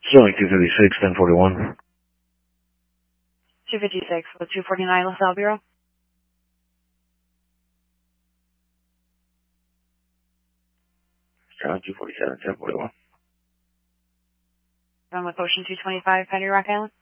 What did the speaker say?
Sterling 256, 1041. 256 with 249 LaSalle Bureau. Sterling 247, 1041. I'm with Ocean 225, Patty Rock Island.